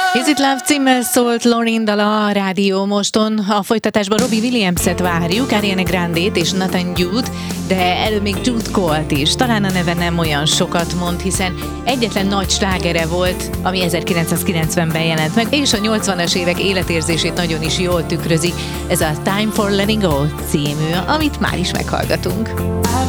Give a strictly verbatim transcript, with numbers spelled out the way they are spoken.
Is It Love címmel szólt Lauryn dala a Rádió Moston. A folytatásban Robbie Williams-et várjuk, Ariana Grande-t és Nathan Jude, de elő még Jude Colt is. Talán a neve nem olyan sokat mond, hiszen egyetlen nagy slágere volt, ami ezerkilencszázkilencvenben jelent meg, és a nyolcvanas évek életérzését nagyon is jól tükrözi. Ez a Time for Letting Go című, amit már is meghallgatunk.